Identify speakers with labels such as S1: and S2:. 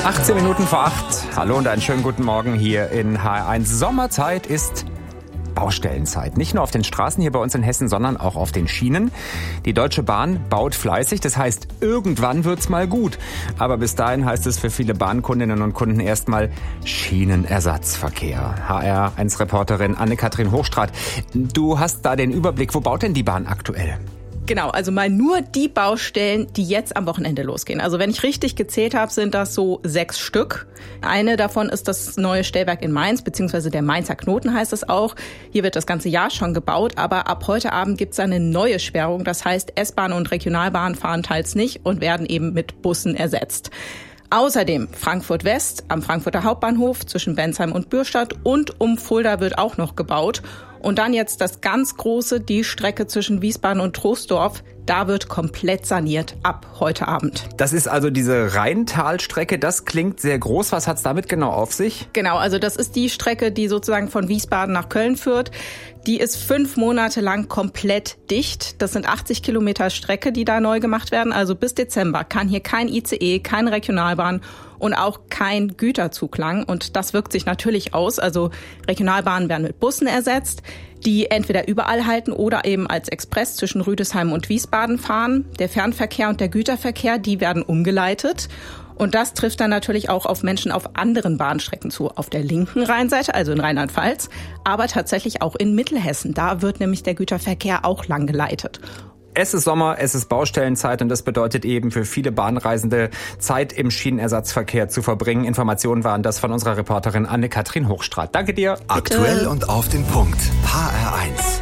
S1: 18 Minuten vor 8. Hallo und einen schönen guten Morgen hier in HR1. Sommerzeit ist Baustellenzeit. Nicht nur auf den Straßen hier bei uns in Hessen, sondern auch auf den Schienen. Die Deutsche Bahn baut fleißig. Das heißt, irgendwann wird's mal gut. Aber bis dahin heißt es für viele Bahnkundinnen und Kunden erstmal Schienenersatzverkehr. HR1-Reporterin Anne-Kathrin Hochstraat. Du hast da den Überblick. Wo baut denn die Bahn aktuell?
S2: Genau, also mal nur die Baustellen, die jetzt am Wochenende losgehen. Also wenn ich richtig gezählt habe, sind das so 6 Stück. Eine davon ist das neue Stellwerk in Mainz, beziehungsweise der Mainzer Knoten heißt es auch. Hier wird das ganze Jahr schon gebaut, aber ab heute Abend gibt es eine neue Sperrung. Das heißt, S-Bahn und Regionalbahn fahren teils nicht und werden eben mit Bussen ersetzt. Außerdem Frankfurt West am Frankfurter Hauptbahnhof zwischen Bensheim und Bürstadt und um Fulda wird auch noch gebaut. Und dann jetzt das ganz große, die Strecke zwischen Wiesbaden und Troisdorf. Da wird komplett saniert ab heute Abend.
S1: Das ist also diese Rheintalstrecke. Das klingt sehr groß. Was hat's damit genau auf sich?
S2: Genau, also das ist die Strecke, die sozusagen von Wiesbaden nach Köln führt. Die ist 5 Monate lang komplett dicht. Das sind 80 Kilometer Strecke, die da neu gemacht werden. Also bis Dezember kann hier kein ICE, keine Regionalbahn und auch kein Güterzug lang. Und das wirkt sich natürlich aus. Also Regionalbahnen werden mit Bussen ersetzt, die entweder überall halten oder eben als Express zwischen Rüdesheim und Wiesbaden fahren. Der Fernverkehr und der Güterverkehr, die werden umgeleitet. Und das trifft dann natürlich auch auf Menschen auf anderen Bahnstrecken zu. Auf der linken Rheinseite, also in Rheinland-Pfalz, aber tatsächlich auch in Mittelhessen. Da wird nämlich der Güterverkehr auch lang geleitet.
S1: Es ist Sommer, es ist Baustellenzeit und das bedeutet eben für viele Bahnreisende Zeit im Schienenersatzverkehr zu verbringen. Informationen waren das von unserer Reporterin Anne-Kathrin Hochstraat. Danke dir.
S3: Aktuell und auf den Punkt. HR1.